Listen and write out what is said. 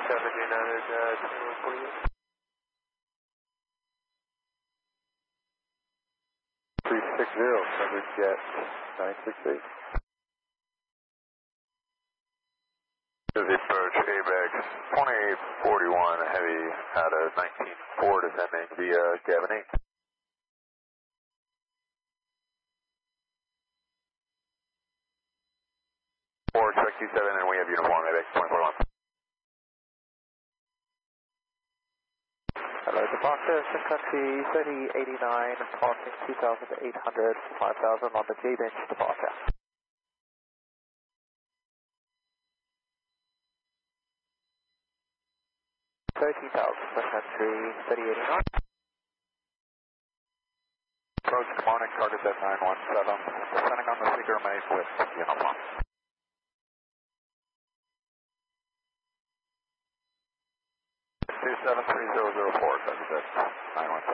Traffic United 2148. 360, coverage jet 968. The approach ABEX 2841 heavy out of 194 descending via Gavin 8. Or check 27 and we have uniform ABEX 241. Hello, departure, Sun Country 3089, passing 2800, 5000 on the J-Bench departure. Sun Country 3089. Approach, good morning, target at 917, descending on the Seeger mate with uniform. 27304, target at 917.